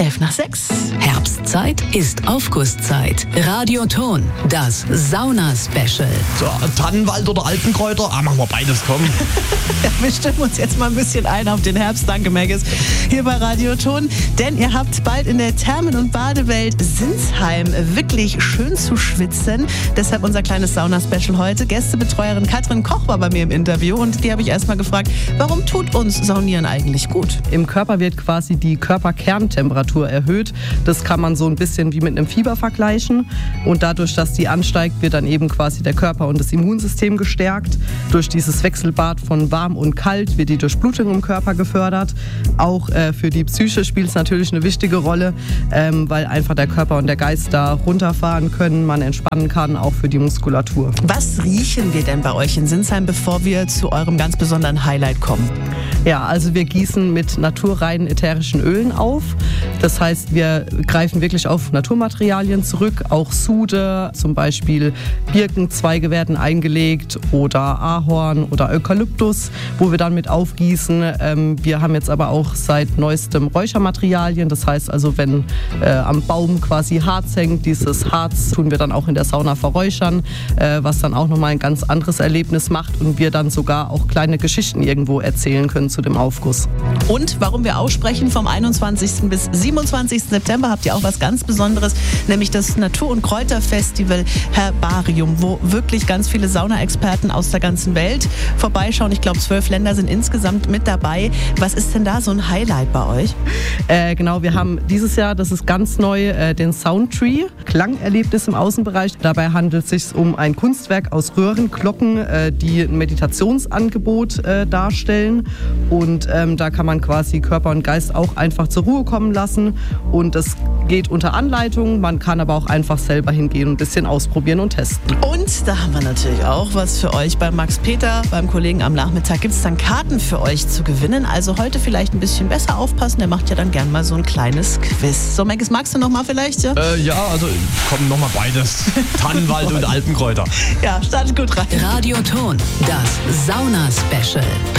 6:11. Herbstzeit ist Aufgusszeit. Radioton, das Sauna-Special. So, Tannenwald oder Alpenkräuter? Machen wir beides, komm. Ja, wir stimmen uns jetzt mal ein bisschen ein auf den Herbst, danke Maggis, hier bei Radioton. Denn ihr habt bald in der Thermen- und Badewelt Sinsheim wirklich schön zu schwitzen. Deshalb unser kleines Sauna-Special heute. Gästebetreuerin Katrin Koch war bei mir im Interview und die habe ich erstmal gefragt, warum tut uns Saunieren eigentlich gut? Im Körper wird quasi die Körperkerntemperatur erhöht. Das kann man so ein bisschen wie mit einem Fieber vergleichen. Und dadurch, dass die ansteigt, wird dann eben quasi der Körper und das Immunsystem gestärkt. Durch dieses Wechselbad von warm und kalt wird die Durchblutung im Körper gefördert. Auch für die Psyche spielt es natürlich eine wichtige Rolle, weil einfach der Körper und der Geist da runterfahren können, man entspannen kann, auch für die Muskulatur. Was riechen wir denn bei euch in Sinsheim, bevor wir zu eurem ganz besonderen Highlight kommen? Ja, also wir gießen mit naturreinen ätherischen Ölen auf. Das heißt, wir greifen wirklich auf Naturmaterialien zurück. Auch Sude, zum Beispiel Birkenzweige werden eingelegt oder Ahorn oder Eukalyptus, wo wir dann mit aufgießen. Wir haben jetzt aber auch seit neuestem Räuchermaterialien. Das heißt also, wenn am Baum quasi Harz hängt, dieses Harz tun wir dann auch in der Sauna verräuchern, was dann auch nochmal ein ganz anderes Erlebnis macht und wir dann sogar auch kleine Geschichten irgendwo erzählen können zu dem Aufguss. Und warum wir aussprechen, vom 21. bis 27. September habt ihr auch was ganz Besonderes, nämlich das Natur- und Kräuterfestival Herbarium, wo wirklich ganz viele Saunaexperten aus der ganzen Welt vorbeischauen. Ich glaube, 12 Länder sind insgesamt mit dabei. Was ist denn da so ein Highlight bei euch? Genau, wir haben dieses Jahr, das ist ganz neu, den Soundtree, Klangerlebnis im Außenbereich. Dabei handelt es sich um ein Kunstwerk aus Röhrenglocken, die ein Meditationsangebot darstellen. Und da kann man quasi Körper und Geist auch einfach zur Ruhe kommen lassen. Und das geht unter Anleitung. Man kann aber auch einfach selber hingehen und ein bisschen ausprobieren und testen. Und da haben wir natürlich auch was für euch bei Max Peter, beim Kollegen am Nachmittag. Gibt es dann Karten für euch zu gewinnen? Also heute vielleicht ein bisschen besser aufpassen. Der macht ja dann gern mal so ein kleines Quiz. So, Maggis, magst du noch mal vielleicht? Ja, Also kommen nochmal beides. Tannenwald und Alpenkräuter. Ja, startet gut rein. Radioton, das Sauna-Special.